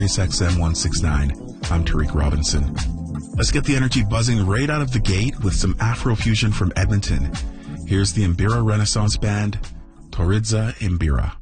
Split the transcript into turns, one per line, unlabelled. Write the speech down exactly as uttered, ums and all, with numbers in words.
X M one sixty-nine. I'm Tariq Robinson. Let's get the energy buzzing right out of the gate with some Afrofusion from Edmonton. Here's the Imbira Renaissance Band, Toridza Imbira.